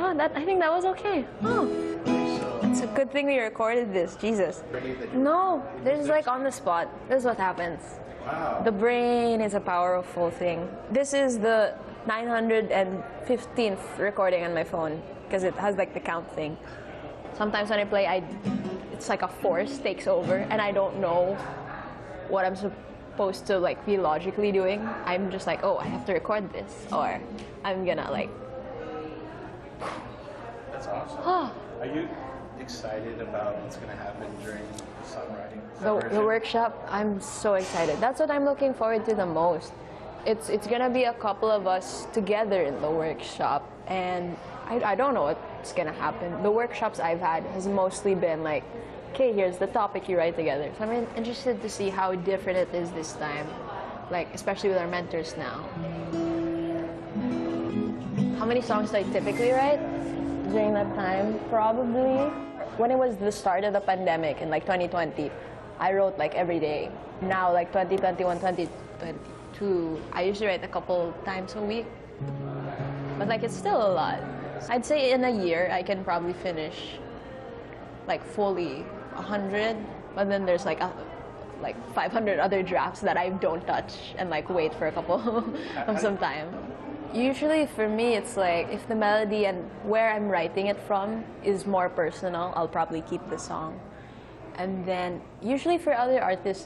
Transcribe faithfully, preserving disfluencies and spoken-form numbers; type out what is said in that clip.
Oh, that I think that was okay. Oh. It's a good thing we recorded this, Jesus. No, this is like on the spot. This is what happens. Wow. The brain is a powerful thing. This is the nine hundred fifteenth recording on my phone because it has like the count thing. Sometimes when I play, I it's like a force takes over and I don't know what I'm supposed to like be logically doing. I'm just like, oh, I have to record this, or I'm gonna like. That's awesome. Are you excited about what's going to happen during the songwriting? The, the workshop, I'm so excited. That's what I'm looking forward to the most. It's it's gonna be a couple of us together in the workshop, and I, I don't know what's gonna happen. The workshops I've had has mostly been like, okay, here's the topic you write together. So I'm interested to see how different it is this time, like especially with our mentors now. How many songs do I typically write during that time? Probably when it was the start of the pandemic in like twenty twenty, I wrote like every day. Now like twenty twenty-one, twenty twenty-two, I usually write a couple times a week. But like it's still a lot. I'd say in a year I can probably finish like fully a hundred, but then there's like a, like five hundred other drafts that I don't touch and like wait for a couple of some time. Usually for me, it's like if the melody and where I'm writing it from is more personal, I'll probably keep the song. And then usually for other artists,